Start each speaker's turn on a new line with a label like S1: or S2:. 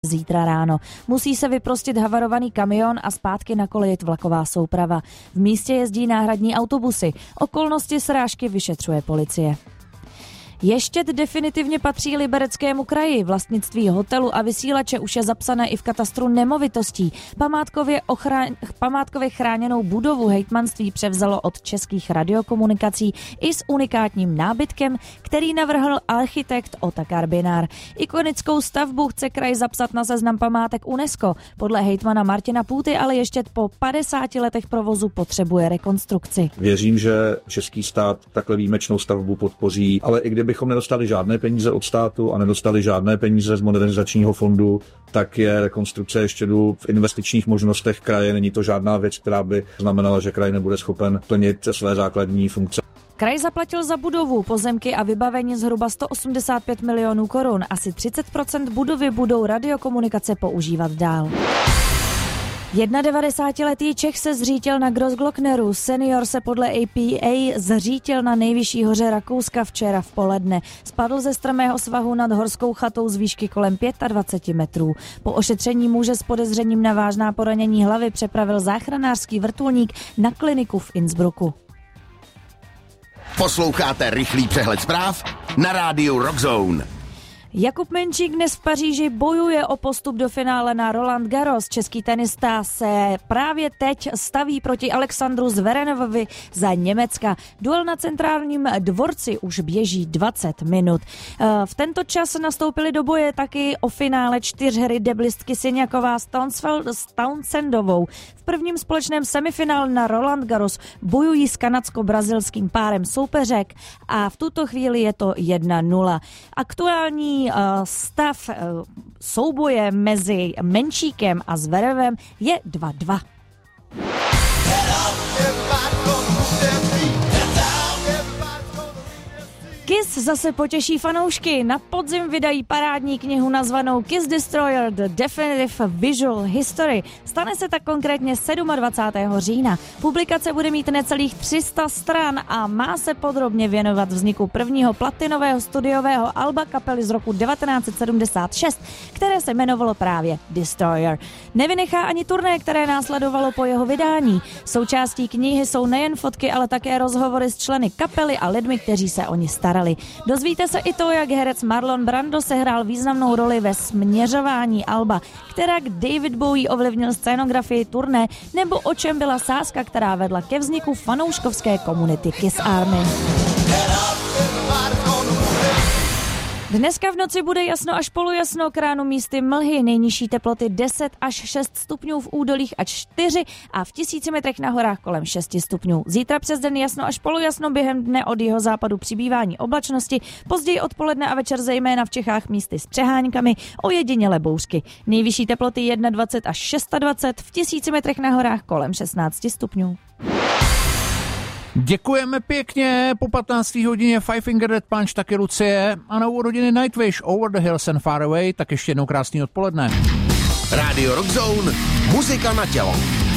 S1: zítra ráno. Musí se vyprostit havarovaný kamion a zpátky nakolejit vlaková souprava. V místě jezdí náhradní autobusy. Okolnosti srážky vyšetřuje policie. Ještěd definitivně patří Libereckému kraji. Vlastnictví hotelu a vysílače už je zapsané i v katastru nemovitostí. Památkově chráněnou budovu hejtmanství převzalo od Českých radiokomunikací i s unikátním nábytkem, který navrhl architekt Otakar Binár. Ikonickou stavbu chce kraj zapsat na seznam památek UNESCO. Podle hejtmana Martina Půty ale Ještěd po 50 letech provozu potřebuje rekonstrukci.
S2: Věřím, že český stát takhle výjimečnou stavbu podpoří, ale i kdybychom nedostali žádné peníze od státu a nedostali žádné peníze z modernizačního fondu, tak je rekonstrukce Ještědu v investičních možnostech kraje. Není to žádná věc, která by znamenala, že kraj nebude schopen plnit své základní funkce.
S1: Kraj zaplatil za budovu, pozemky a vybavení zhruba 185 milionů korun. Asi 30% budovy budou radiokomunikace používat dál. 91letý Čech se zřítil na Grossglockneru. Senior se podle APA zřítil na nejvyšší hoře Rakouska včera v poledne. Spadl ze strmého svahu nad horskou chatou z výšky kolem 25 metrů. Po ošetření muže s podezřením na vážná poranění hlavy přepravil záchranářský vrtulník na kliniku v Innsbrucku.
S3: Posloucháte rychlý přehled zpráv na rádiu Rockzone.
S1: Jakub Menčík dnes v Paříži bojuje o postup do finále na Roland Garros. Český tenista se právě teď staví proti Alexandru Zverevovi za Německa. Duel na centrálním dvorci už běží 20 minut. V tento čas nastoupili do boje taky o finále čtyřhry deblistky Siniaková s Townsendovou. V prvním společném semifinále na Roland Garros bojují s kanadsko-brazilským párem soupeřek a v tuto chvíli je to 1-0. Aktuální stav souboje mezi Menčíkem a Zverevem je 2-2. Kiss zase potěší fanoušky. Na podzim vydají parádní knihu nazvanou Kiss Destroyer The Definitive Visual History. Stane se tak konkrétně 27. října. Publikace bude mít necelých 300 stran a má se podrobně věnovat vzniku prvního platinového studiového alba kapely z roku 1976, které se jmenovalo právě Destroyer. Nevynechá ani turné, které následovalo po jeho vydání. Součástí knihy jsou nejen fotky, ale také rozhovory s členy kapely a lidmi, kteří se o ní starali. Dozvíte se i to, jak herec Marlon Brando sehrál významnou roli ve směřování alba, kterak David Bowie ovlivnil scénografii turné, nebo o čem byla sázka, která vedla ke vzniku fanouškovské komunity Kiss Army. Dneska v noci bude jasno až polojasno, k ránu místy mlhy, nejnižší teploty 10 až 6 stupňů v údolích a 4 a v 1000 metrech na horách kolem 6 stupňů. Zítra přes den jasno až polojasno, během dne od jihozápadu přibývání oblačnosti, později odpoledne a večer zejména v Čechách místy s přeháňkami, ojediněle bouřky. Nejvyšší teploty 21 až 26, v 1000 metrech na horách kolem 16 stupňů.
S4: Děkujeme pěkně, po 15. hodině Five Finger Death Punch, taky Lucie a na úvod hodiny Nightwish, Over the Hills and Far Away, tak ještě jednou krásný odpoledne.
S3: Radio Rockzone, muzika na tělo.